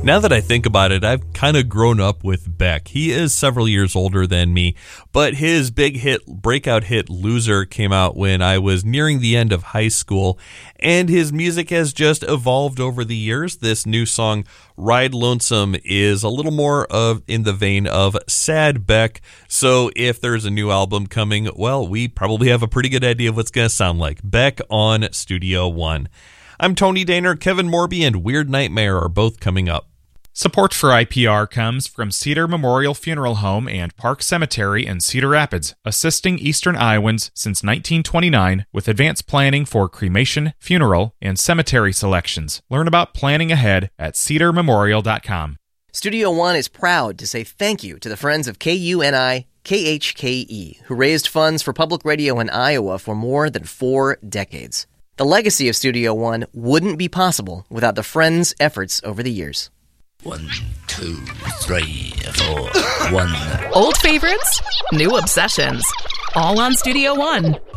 Now that I think about it, I've kind of grown up with Beck. He is several years older than me, but his breakout hit, Loser, came out when I was nearing the end of high school, and his music has just evolved over the years. This new song, Ride Lonesome, is a little more in the vein of sad Beck, so if there's a new album coming, well, we probably have a pretty good idea of what's going to sound like. Beck on Studio One. I'm Tony Daner. Kevin Morby and Weird Nightmare are both coming up. Support for IPR comes from Cedar Memorial Funeral Home and Park Cemetery in Cedar Rapids, assisting Eastern Iowans since 1929 with advanced planning for cremation, funeral, and cemetery selections. Learn about planning ahead at cedarmemorial.com. Studio One is proud to say thank you to the friends of KUNI KHKE, who raised funds for public radio in Iowa for more than 4 decades. The legacy of Studio One wouldn't be possible without the friends' efforts over the years. 1, 2, 3, 4, 1. Old favorites, new obsessions, all on Studio One.